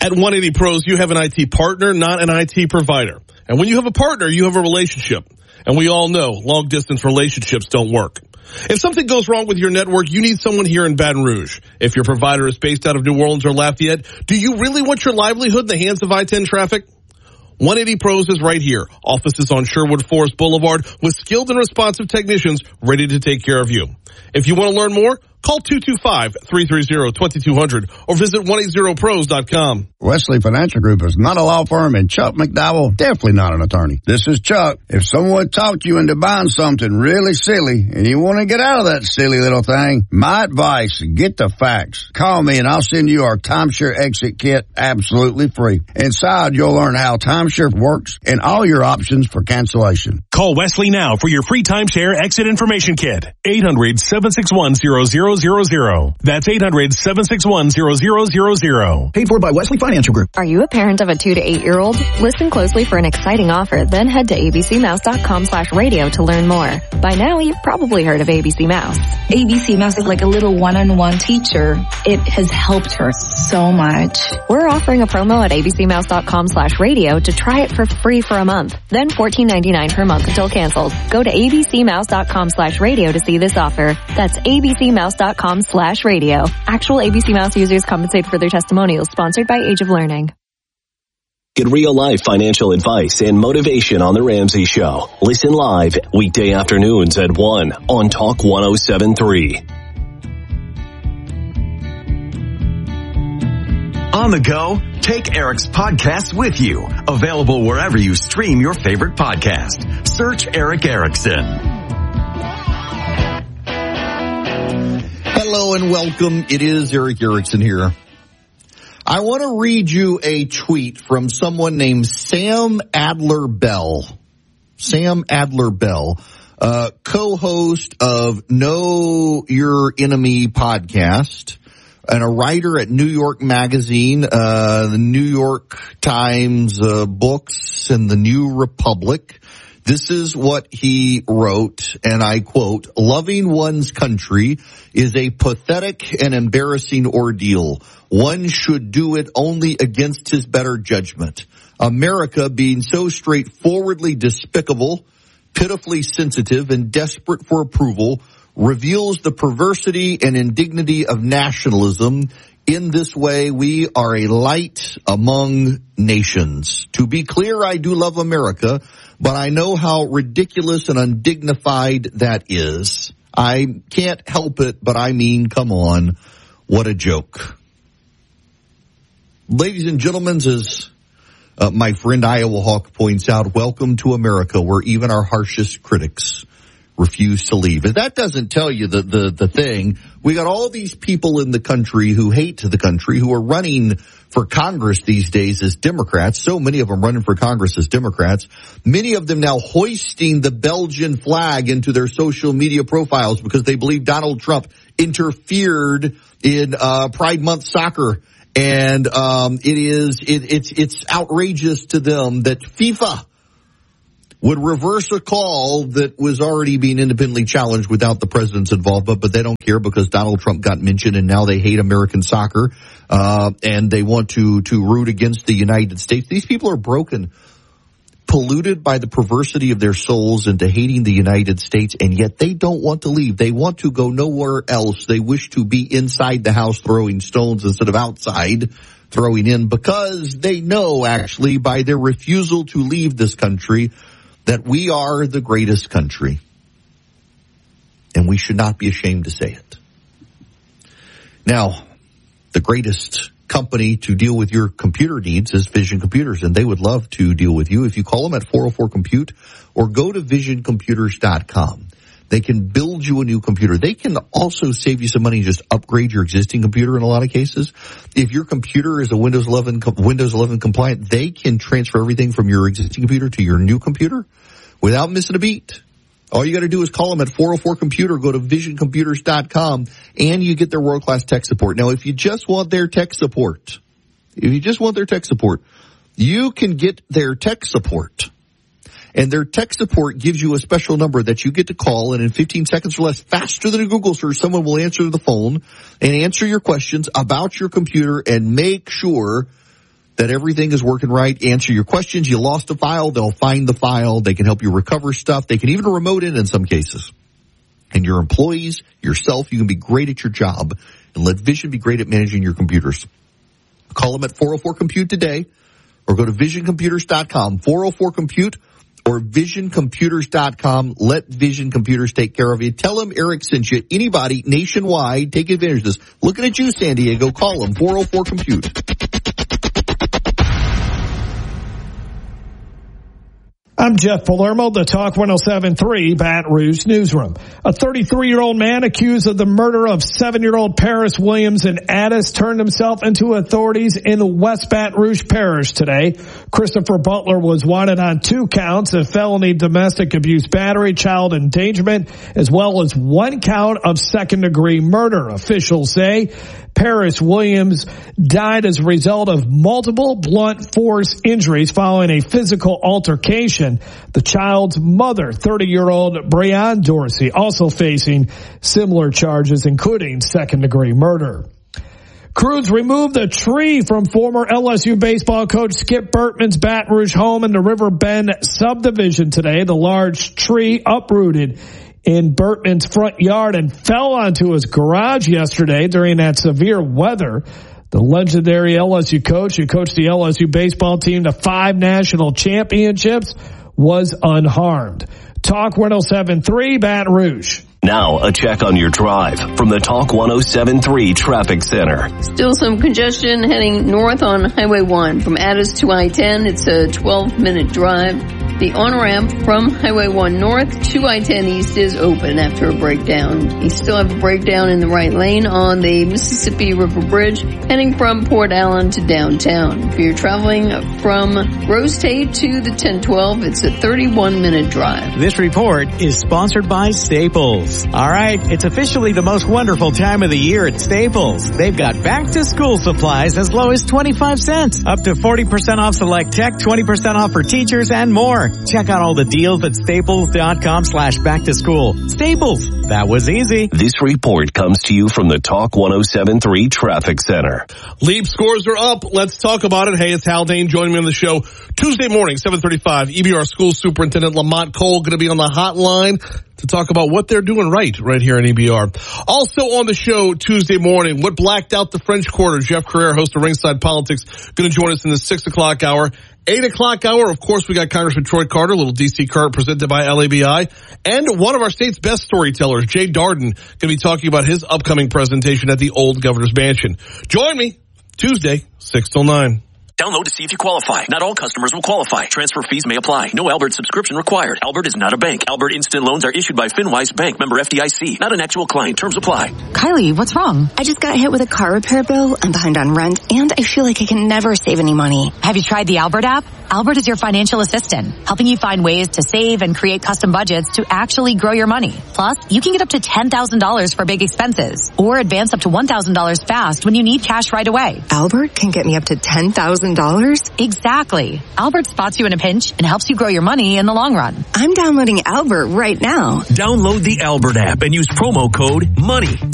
At 180 Pros, you have an IT partner, not an IT provider. And when you have a partner, you have a relationship. And we all know long-distance relationships don't work. If something goes wrong with your network, you need someone here in Baton Rouge. If your provider is based out of New Orleans or Lafayette, do you really want your livelihood in the hands of I-10 traffic? 180 Pros is right here. Offices on Sherwood Forest Boulevard with skilled and responsive technicians ready to take care of you. If you want to learn more, call 225-330-2200 or visit 180pros.com. Wesley Financial Group is not a law firm, and Chuck McDowell, definitely not an attorney. This is Chuck. If someone talked you into buying something really silly and you want to get out of that silly little thing, my advice, get the facts. Call me and I'll send you our timeshare exit kit absolutely free. Inside, you'll learn how timeshare works and all your options for cancellation. Call Wesley now for your free timeshare exit information kit. 800-761-0000. That's 800-761-0000. Paid for by Wesley Financial Group. Are you a parent of a 2 to 8 year old? Listen closely for an exciting offer, then head to abcmouse.com/radio to learn more. By now, you've probably heard of ABC Mouse. ABC Mouse is like a little one-on-one teacher. It has helped her so much. We're offering a promo at abcmouse.com/radio to try it for free for a month, then $14.99 per month until canceled. Go to abcmouse.com/radio to see this offer. That's abcmouse.com/radio. Actual ABC Mouse users compensate for their testimonials, sponsored by Age of Learning. Get real-life financial advice and motivation on The Ramsey Show. Listen live weekday afternoons at 1 on Talk 107.3. On the go, take Eric's podcast with you. Available wherever you stream your favorite podcast. Search Eric Erickson. Hello and welcome. It is Eric Erickson here. I want to read you a tweet from someone named Sam Adler-Bell. Sam Adler-Bell, co-host of Know Your Enemy podcast and a writer at New York Magazine, the New York Times books, and the New Republic. This is what he wrote, and I quote, "Loving one's country is a pathetic and embarrassing ordeal. One should do it only against his better judgment. America, being so straightforwardly despicable, pitifully sensitive, and desperate for approval, reveals the perversity and indignity of nationalism. In this way, we are a light among nations. To be clear, I do love America, but I know how ridiculous and undignified that is. I can't help it, but I mean, come on, what a joke." Ladies and gentlemen, as my friend Iowa Hawk points out, welcome to America, where even our harshest critics refuse to leave. If that doesn't tell you the thing, we got all these people in the country who hate the country, who are running for Congress these days as Democrats. So many of them running for Congress as Democrats. Many of them now hoisting the Belgian flag into their social media profiles because they believe Donald Trump interfered in Pride Month soccer. And it's outrageous to them that FIFA would reverse a call that was already being independently challenged without the president's involvement, but they don't care because Donald Trump got mentioned and now they hate American soccer, and they want to root against the United States. These people are broken, polluted by the perversity of their souls into hating the United States, and yet they don't want to leave. They want to go nowhere else. They wish to be inside the house throwing stones instead of outside throwing in, because they know actually by their refusal to leave this country that we are the greatest country, and we should not be ashamed to say it. Now, the greatest company to deal with your computer needs is Vision Computers, and they would love to deal with you if you call them at 404-COMPUTE or go to visioncomputers.com. They can build you a new computer. They can also save you some money and just upgrade your existing computer in a lot of cases. If your computer is a Windows 11 compliant, they can transfer everything from your existing computer to your new computer without missing a beat. All you got to do is call them at 404-COMPUTE or go to visioncomputers.com, and you get their world-class tech support. Now, if you just want their tech support, you can get their tech support. And their tech support gives you a special number that you get to call, and in 15 seconds or less, faster than a Google search, someone will answer the phone and answer your questions about your computer and make sure that everything is working right, answer your questions. You lost a file, they'll find the file. They can help you recover stuff. They can even remote in some cases. And your employees, yourself, you can be great at your job. And let Vision be great at managing your computers. Call them at 404-COMPUTE today, or go to visioncomputers.com, 404-COMPUTE, or visioncomputers.com. Let Vision Computers take care of you. Tell them Eric sent you. Anybody nationwide, take advantage of this. Looking at you, San Diego. Call them, 404-COMPUTE. I'm Jeff Palermo, the Talk 107.3 Baton Rouge Newsroom. A 33-year-old man accused of the murder of 7-year-old Paris Williams in Addis turned himself into authorities in West Baton Rouge Parish today. Christopher Butler was wanted on 2 counts of felony domestic abuse battery, child endangerment, as well as 1 count of second-degree murder. Officials say Paris Williams died as a result of multiple blunt force injuries following a physical altercation. The child's mother, 30-year-old Breanne Dorsey, also facing similar charges, including second-degree murder. Crews removed a tree from former LSU baseball coach Skip Bertman's Baton Rouge home in the River Bend subdivision today. The large tree uprooted in Bertman's front yard and fell onto his garage yesterday during that severe weather. The legendary LSU coach who coached the LSU baseball team to 5 national championships was unharmed. Talk 107.3 Baton Rouge. Now, a check on your drive from the Talk 107.3 Traffic Center. Still some congestion heading north on Highway 1. From Addis to I-10, it's a 12-minute drive. The on-ramp from Highway 1 north to I-10 east is open after a breakdown. You still have a breakdown in the right lane on the Mississippi River Bridge heading from Port Allen to downtown. If you're traveling from Rose Tate to the 1012, it's a 31-minute drive. This report is sponsored by Staples. All right, it's officially the most wonderful time of the year at Staples. They've got back-to-school supplies as low as 25 cents, up to 40% off select tech, 20% off for teachers, and more. Check out all the deals at staples.com/back-to-school. Staples, that was easy. This report comes to you from the Talk 107.3 Traffic Center. Leap scores are up. Let's talk about it. Hey, it's Haldane joining me on the show Tuesday morning, 7:35. EBR School Superintendent Lamont Cole going to be on the hotline to talk about what they're doing right here in EBR. Also on the show Tuesday morning, what blacked out the French Quarter? Jeff Carrere, host of Ringside Politics, going to join us in the 6 o'clock hour. 8 o'clock hour, of course, we got Congressman Troy Carter, a little DC Cart presented by LABI, and one of our state's best storytellers, Jay Darden, going to be talking about his upcoming presentation at the Old Governor's Mansion. Join me Tuesday, 6 till 9. Download to see if you qualify. Not all customers will qualify. Transfer fees may apply. No Albert subscription required. Albert is not a bank. Albert Instant Loans are issued by FinWise Bank, member FDIC. Not an actual client. Terms apply. Kylie, what's wrong? I just got hit with a car repair bill. I'm behind on rent, and I feel like I can never save any money. Have you tried the Albert app? Albert is your financial assistant, helping you find ways to save and create custom budgets to actually grow your money. Plus, you can get up to $10,000 for big expenses, or advance up to $1,000 fast when you need cash right away. Albert can get me up to $10,000? Exactly. Albert spots you in a pinch and helps you grow your money in the long run. I'm downloading Albert right now. Download the Albert app and use promo code MONEY.